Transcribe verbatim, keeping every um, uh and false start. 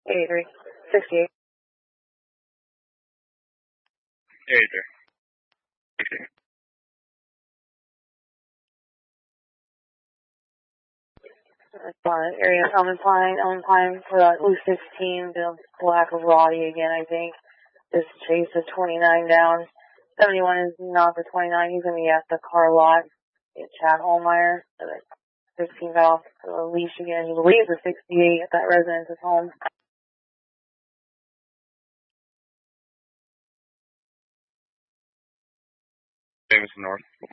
eighty-three, sixty-eight. eighty-three. Fine. Area Elm Pine, Elm Pine for that Blue sixteen, the black of Roddy again, I think. Just chase the twenty-nine down. seventy-one is not for twenty-nine. He's going to be at the car lot. Get Chad Allmeyer. fifteen got off the leash again. He leaves the sixty-eight at that residence's home. Jameson North.